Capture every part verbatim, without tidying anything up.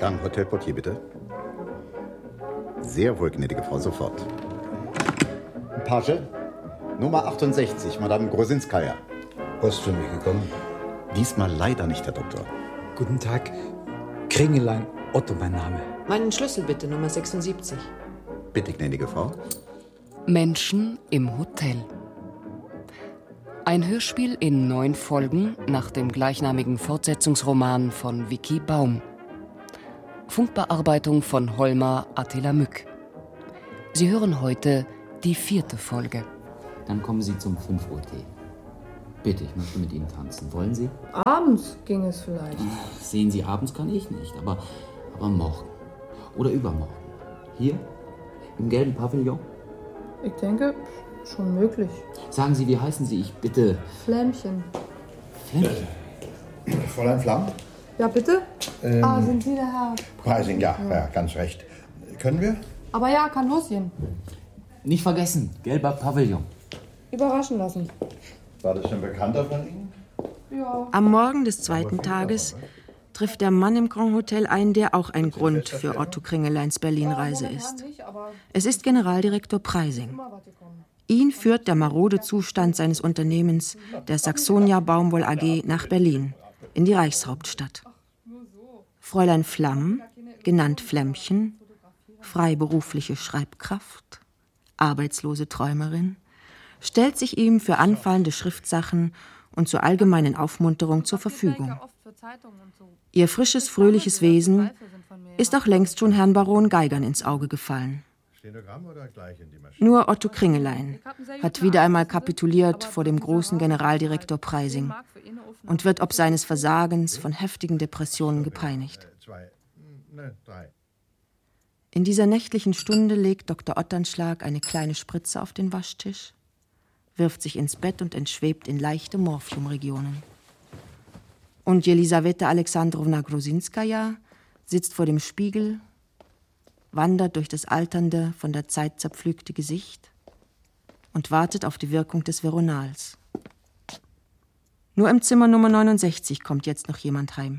Gang Hotel Portier, bitte. Sehr wohl, gnädige Frau, sofort. Page, Nummer achtundsechzig, Madame Grosinskaja. Post für mich gekommen? Diesmal leider nicht, Herr Doktor. Guten Tag. Kringelein, Otto mein Name. Meinen Schlüssel bitte, Nummer sechsundsiebzig. Bitte, gnädige Frau. Menschen im Hotel. Ein Hörspiel in neun Folgen nach dem gleichnamigen Fortsetzungsroman von Vicky Baum. Funkbearbeitung von Holmar Attila Mück. Sie hören heute die vierte Folge. Dann kommen Sie zum fünf Uhr Tee. Bitte, ich möchte mit Ihnen tanzen. Wollen Sie? Abends ging es vielleicht. Sehen Sie, abends kann ich nicht, aber, aber morgen. Oder übermorgen. Hier? Im gelben Pavillon? Ich denke, schon möglich. Sagen Sie, wie heißen Sie? Ich bitte... Flämmchen. Flämmchen? Äh, Fräulein Flamm? Ja, bitte? Ähm, ah, sind Sie der Herr? Preising, ja, ja, ja, ganz recht. Können wir? Aber ja, kann losgehen. Nicht vergessen, gelber Pavillon. Überraschen lassen. War das ein Bekannter von Ihnen? Ja. Am Morgen des zweiten Tages trifft der Mann im Grand Hotel ein, der auch ein Grund für Otto Kringeleins Berlin-Reise ist. Es ist Generaldirektor Preising. Ihn führt der marode Zustand seines Unternehmens, der Saxonia Baumwoll A G, nach Berlin, in die Reichshauptstadt. Fräulein Flamm, genannt Flämmchen, freiberufliche Schreibkraft, arbeitslose Träumerin, stellt sich ihm für anfallende Schriftsachen und zur allgemeinen Aufmunterung zur Verfügung. Ihr frisches, fröhliches Wesen ist auch längst schon Herrn Baron Geigern ins Auge gefallen. Nur Otto Kringelein hat wieder einmal kapituliert vor dem großen Generaldirektor Preising und wird ob seines Versagens von heftigen Depressionen gepeinigt. In dieser nächtlichen Stunde legt Doktor Otternschlag eine kleine Spritze auf den Waschtisch, wirft sich ins Bett und entschwebt in leichte Morphiumregionen. Und Jelisaweta Alexandrowna Grosinskaja sitzt vor dem Spiegel, wandert durch das alternde, von der Zeit zerpflügte Gesicht und wartet auf die Wirkung des Veronals. Nur im Zimmer Nummer neunundsechzig kommt jetzt noch jemand heim.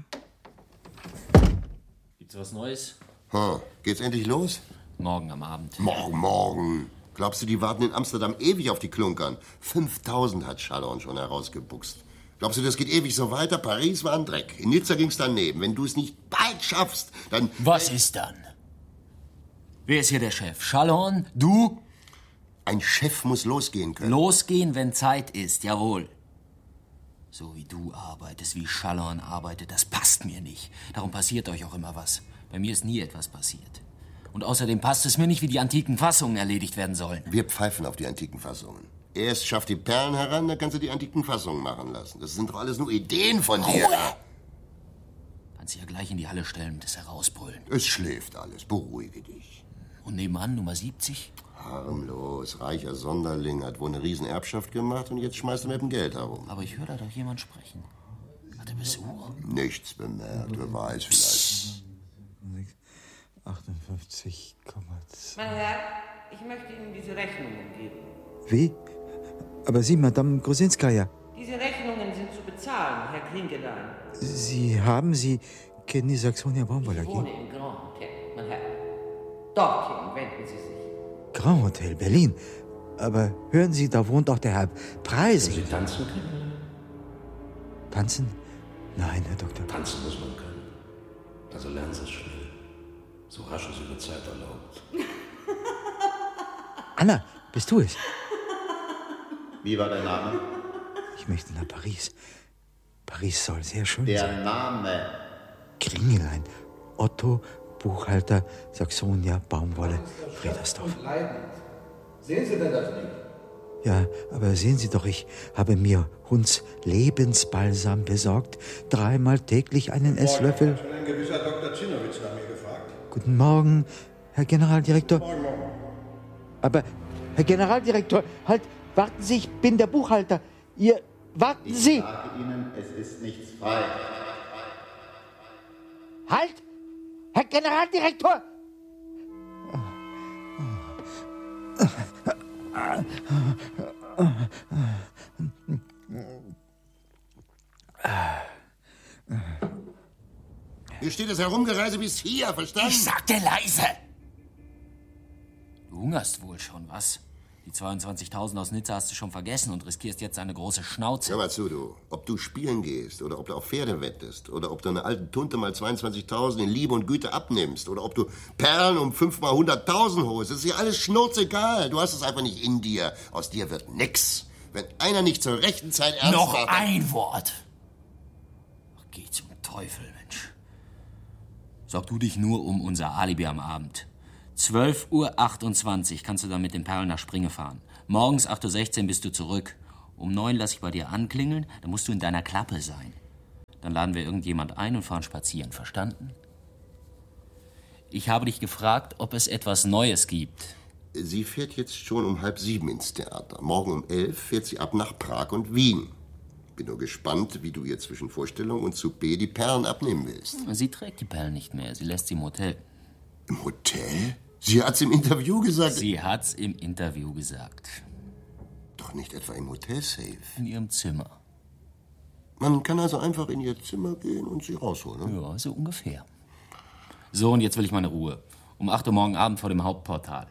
Gibt's was Neues? Hm. Geht's endlich los? Morgen am Abend. Morgen, morgen. Glaubst du, die warten in Amsterdam ewig auf die Klunkern? fünftausend hat Schallorn schon herausgebuchst. Glaubst du, das geht ewig so weiter? Paris war ein Dreck. In Nizza ging's daneben. Wenn du es nicht bald schaffst, dann... Was ist dann? Wer ist hier der Chef? Schallorn? Du? Ein Chef muss losgehen können. Losgehen, wenn Zeit ist, jawohl. So wie du arbeitest, wie Schallorn arbeitet, das passt mir nicht. Darum passiert euch auch immer was. Bei mir ist nie etwas passiert. Und außerdem passt es mir nicht, wie die antiken Fassungen erledigt werden sollen. Wir pfeifen auf die antiken Fassungen. Erst schaff die Perlen heran, dann kannst du die antiken Fassungen machen lassen. Das sind doch alles nur Ideen von dir. Ruhe! Kannst sie ja gleich in die Halle stellen und es herausbrüllen. Es schläft alles, beruhige dich. Und nebenan, Nummer siebzig? Harmlos, reicher Sonderling, hat wohl eine Riesenerbschaft gemacht und jetzt schmeißt er mit dem Geld herum. Aber ich höre da doch jemand sprechen. Hat er Besuch? Nichts bemerkt, wer weiß vielleicht. achtundfünfzig Komma zwei. Mein Herr, ich möchte Ihnen diese Rechnungen geben. Wie? Aber Sie, Madame Grosinskaja. Diese Rechnungen sind zu bezahlen, Herr Kringelein. Sie haben, Sie kennen die Saxonia Baumwoll A G? Ich wohne im Grand Hotel, mein Herr. Dorthin wenden Sie sich. Grand Hotel, Berlin. Aber hören Sie, da wohnt auch der Herr Preising. Sie tanzen können? Tanzen? Nein, Herr Doktor. Tanzen muss man können. Also lernen Sie es schnell. So rasch es Ihre Zeit erlaubt. Anna, bist du es? Wie war dein Name? Ich möchte nach Paris. Paris soll sehr schön Der sein. Der Name? Kringelein. Otto, Buchhalter, Saxonia, Baumwolle, Fredersdorf. Sehen Sie denn das nicht? Ja, aber sehen Sie doch, ich habe mir Hunds Lebensbalsam besorgt. Dreimal täglich einen Esslöffel. Schon ein gewisser Doktor Zinowitz nach mir gefragt. Guten Morgen, Herr Generaldirektor. Morgen, morgen. Aber, Herr Generaldirektor, halt, warten Sie, ich bin der Buchhalter. Ihr, warten ich Sie! Ich sage Ihnen, es ist nichts frei. Halt! Herr Generaldirektor! Hier steht das Herumgereise bis hier, verstanden? Ich sagte leise! Du hungerst wohl schon, was? Die zweiundzwanzigtausend aus Nizza hast du schon vergessen und riskierst jetzt eine große Schnauze. Hör mal zu, du. Ob du spielen gehst oder ob du auf Pferde wettest oder ob du einer alten Tunte mal zweiundzwanzigtausend in Liebe und Güte abnimmst oder ob du Perlen um fünfmal hunderttausend holst, das ist ja alles schnurzegal. Du hast es einfach nicht in dir. Aus dir wird nix. Wenn einer nicht zur rechten Zeit ernst Noch macht... ein Wort! Ach, geh zum Teufel, Mensch. Sorg du dich nur um unser Alibi am Abend. zwölf Uhr achtundzwanzig kannst du dann mit den Perlen nach Springe fahren. Morgens acht Uhr sechzehn bist du zurück. Um neun lass ich bei dir anklingeln, dann musst du in deiner Klappe sein. Dann laden wir irgendjemand ein und fahren spazieren, verstanden? Ich habe dich gefragt, ob es etwas Neues gibt. Sie fährt jetzt schon um halb sieben ins Theater. Morgen um elf fährt sie ab nach Prag und Wien. Bin nur gespannt, wie du ihr zwischen Vorstellung und Souper die Perlen abnehmen willst. Sie trägt die Perlen nicht mehr, sie lässt sie im Hotel. Im Hotel? Sie hat's im Interview gesagt. Sie hat's im Interview gesagt. Doch nicht etwa im Hotelsafe. In ihrem Zimmer. Man kann also einfach in ihr Zimmer gehen und sie rausholen, ne? Ja, so ungefähr. So, und jetzt will ich meine Ruhe. Um acht Uhr morgen Abend vor dem Hauptportal.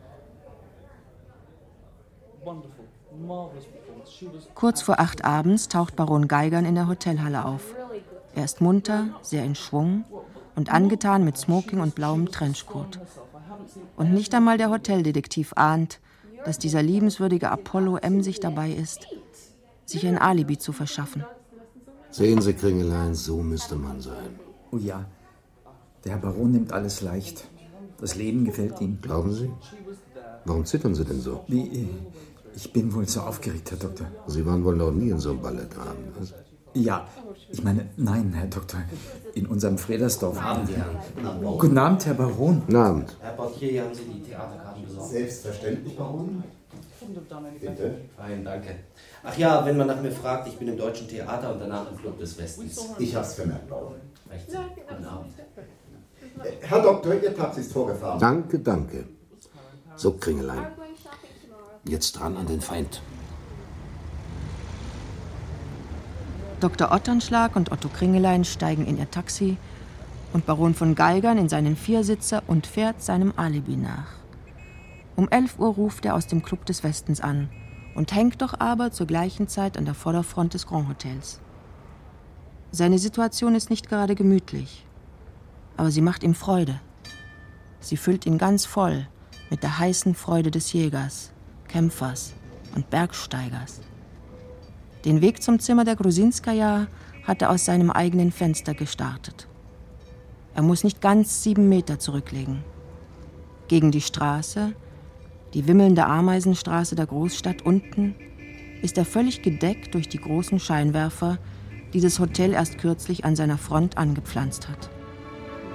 Kurz vor acht abends taucht Baron Geigern in der Hotelhalle auf. Er ist munter, sehr in Schwung und angetan mit Smoking und blauem Trenchcoat. Und nicht einmal der Hoteldetektiv ahnt, dass dieser liebenswürdige Apollo emsig dabei ist, sich ein Alibi zu verschaffen. Sehen Sie, Kringelein, so müsste man sein. Oh ja, der Herr Baron nimmt alles leicht. Das Leben gefällt ihm. Glauben Sie? Warum zittern Sie denn so? Wie, ich bin wohl so aufgeregt, Herr Doktor. Sie waren wohl noch nie in so einem Ballettabend, was? Ja, ich meine, nein, Herr Doktor. In unserem Fredersdorf haben wir... Guten Abend, Herr Baron. Guten Abend. Herr Portier, haben Sie die Theaterkarten besorgt? Selbstverständlich, Baron. Bitte. Fein, danke. Ach ja, wenn man nach mir fragt, ich bin im Deutschen Theater und danach im Club des Westens. Ich hab's vermerkt, Baron. Recht so. Guten Abend. Herr Doktor, Ihr Taxi ist vorgefahren. Danke, danke. So, Kringelein. Jetzt dran an den Feind. Doktor Otternschlag und Otto Kringelein steigen in ihr Taxi und Baron von Geigern in seinen Viersitzer und fährt seinem Alibi nach. Um elf Uhr ruft er aus dem Club des Westens an und hängt doch aber zur gleichen Zeit an der Vorderfront des Grand Hotels. Seine Situation ist nicht gerade gemütlich, aber sie macht ihm Freude. Sie füllt ihn ganz voll mit der heißen Freude des Jägers, Kämpfers und Bergsteigers. Den Weg zum Zimmer der Grusinskaja hat er aus seinem eigenen Fenster gestartet. Er muss nicht ganz sieben Meter zurücklegen. Gegen die Straße, die wimmelnde Ameisenstraße der Großstadt unten, ist er völlig gedeckt durch die großen Scheinwerfer, die das Hotel erst kürzlich an seiner Front angepflanzt hat.